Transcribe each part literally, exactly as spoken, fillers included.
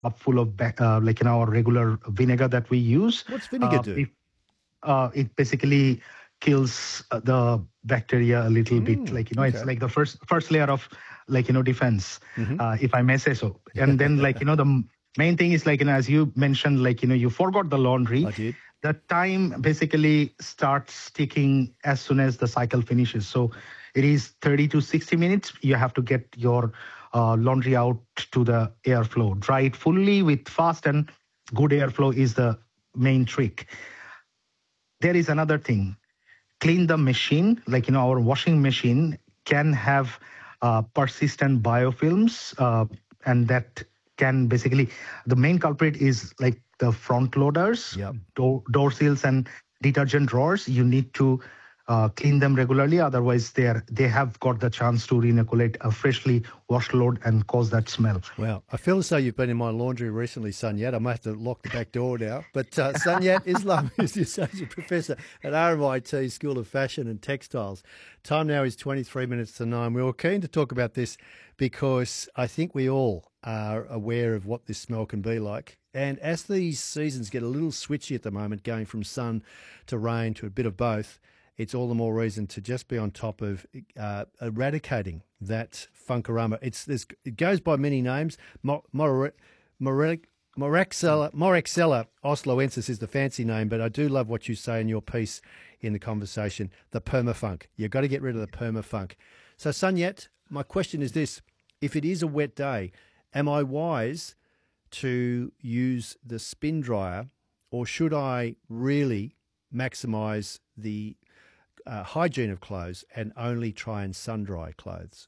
cup full of ba- uh, like in our regular vinegar that we use. What's vinegar Uh, do? if, uh, it basically kills uh, the bacteria a little bit. Mm, Like you know, it's okay. like the first first layer of like you know defense, Mm-hmm. uh, if I may say so. And then like you know the m- main thing is like you know as you mentioned like you know you forgot the laundry. I did. The time basically starts ticking as soon as the cycle finishes. So it is thirty to sixty minutes. You have to get your uh, laundry out to the airflow. Dry it fully with fast and good airflow is the main trick. There is another thing. Clean the machine, like you know, our washing machine can have uh, persistent biofilms, uh, and that can basically the main culprit is like the front loaders, Yep. door, door seals, and detergent drawers. You need to uh, clean them regularly, otherwise they are they have got the chance to reinoculate a freshly washed load and cause that smell. Wow. I feel as though you've been in my laundry recently, Sunyat. I might have to lock the back door now. But uh, Sunyat Islam is the Associate Professor at R M I T School of Fashion and Textiles. Time now is twenty-three minutes to nine. We were keen to talk about this because I think we all are aware of what this smell can be like. And as these seasons get a little switchy at the moment, going from sun to rain to a bit of both, it's all the more reason to just be on top of uh, eradicating that funkarama. It's there's, it goes by many names. Mor- Mor- Mor- Moraxella, Moraxella osloensis is the fancy name, but I do love what you say in your piece in the conversation, the permafunk. You've got to get rid of the permafunk. So, Sunyat, my question is this. If it is a wet day, am I wise to use the spin dryer, or should I really maximise the uh, hygiene of clothes and only try and sun dry clothes?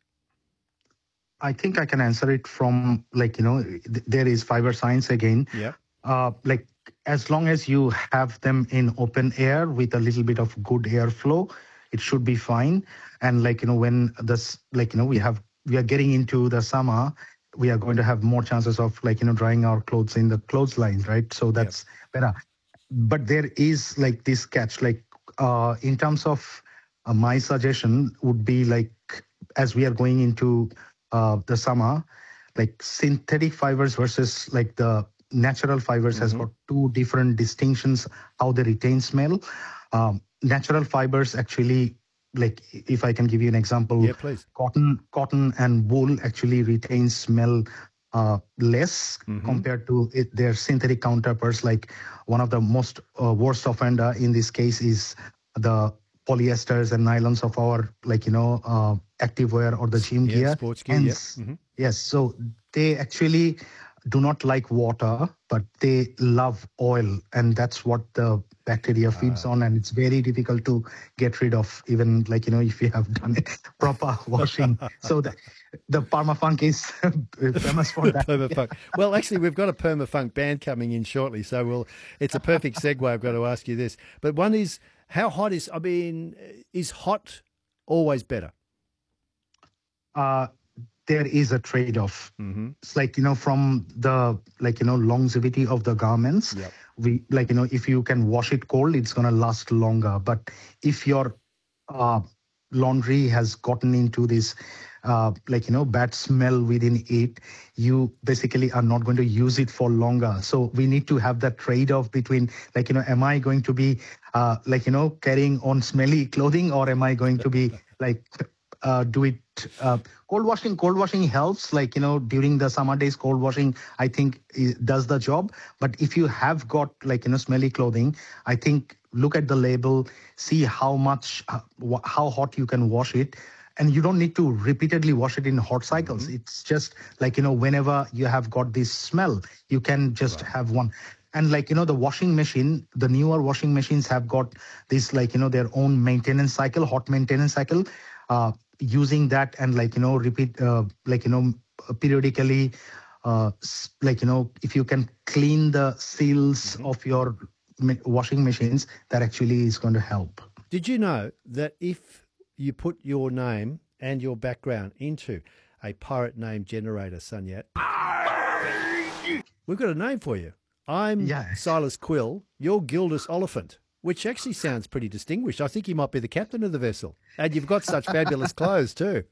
I think I can answer it from like you know th- there is fiber science again. Yep. Uh, like as long as you have them in open air with a little bit of good airflow, it should be fine. And like you know when this like you know we have we are getting into the summer, we are going to have more chances of like you know drying our clothes in the clothesline, right? So Yep. that's better. But there is like this catch, like uh, in terms of uh, my suggestion would be like as we are going into uh, the summer, like synthetic fibers versus like the natural fibers has Mm-hmm. got two different distinctions how they retain smell. Um, natural fibers actually, like if I can give you an example, Yeah, please. cotton, cotton and wool actually retain smell uh, less Mm-hmm. compared to it, their synthetic counterparts. Like one of the most uh, worst offender in this case is the polyesters and nylons of our like you know uh, activewear or the gym Yeah, gear. sports gear. Yep. Hence, Mm-hmm. yes, so they actually do not like water, but they love oil, and that's what the bacteria feeds on, and it's very difficult to get rid of, even like you know if you have done a proper washing. So the, the permafunk is famous for The that. permafunk. Well, actually, we've got a permafunk band coming in shortly, so we'll. It's a perfect segue. I've got to ask you this, but one is how hot is? I mean, is hot always better? uh, there is a trade-off. Mm-hmm. It's like you know from the like you know longevity of the garments. Yep. We like you know if you can wash it cold, it's gonna last longer. But if your uh, laundry has gotten into this uh, like you know bad smell within it, you basically are not going to use it for longer. So we need to have that trade-off between like you know am I going to be uh, like you know carrying on smelly clothing, or am I going to be like uh, do it uh, cold washing. Cold washing helps like you know during the summer days. Cold washing I think it does the job. But if you have got like you know smelly clothing, I think look at the label, see how much uh, wh- how hot you can wash it, and you don't need to repeatedly wash it in hot cycles. Mm-hmm. It's just like you know whenever you have got this smell, you can just Right. have one. And like you know the washing machine, the newer washing machines have got this like you know their own maintenance cycle, hot maintenance cycle. uh, Using that and like you know repeat uh, like you know periodically, uh, s- like you know if you can clean the seals Mm-hmm. of your ma- washing machines, that actually is going to help. Did you know that if you put your name and your background into a pirate name generator, Sunyat, we've got a name for you. I'm Yeah. Silas Quill. You're Gildas Oliphant. which actually sounds pretty distinguished. I think you might be the captain of the vessel. And you've got such fabulous clothes too.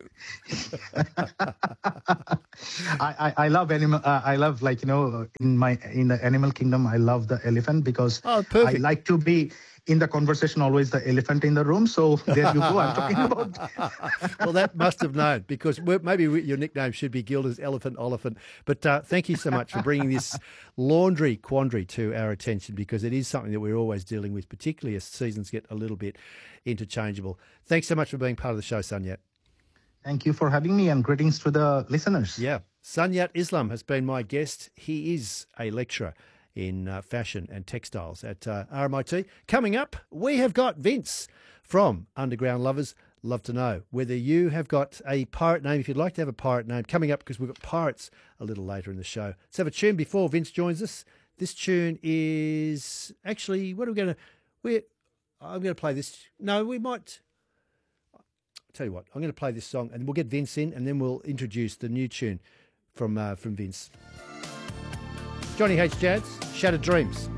I, I, I love animal. Uh, I love like you know in my in the animal kingdom. I love the elephant because Oh, I perfect. like to be in the conversation always the elephant in the room. So there you go. I'm talking about. Well, that must have known because we're- maybe we- your nickname should be Gilda's Elephant Oliphant. But uh, thank you so much for bringing this laundry quandary to our attention because it is something that we're always dealing with, particularly as seasons get a little bit interchangeable. Thanks so much for being part of the show, Sanyat. Thank you for having me and greetings to the listeners. Yeah. Sanyat Islam has been my guest. He is a lecturer in uh, fashion and textiles at uh, R M I T. Coming up, we have got Vince from Underground Lovers. Love to know whether you have got a pirate name, if you'd like to have a pirate name, coming up because we've got pirates a little later in the show. Let's have a tune before Vince joins us. This tune is actually, what are we going to, we I'm going to play this. No, we might, I'll tell you what, I'm going to play this song and we'll get Vince in and then we'll introduce the new tune from uh, from Vince. Johnny H. Jazz, Shattered Dreams.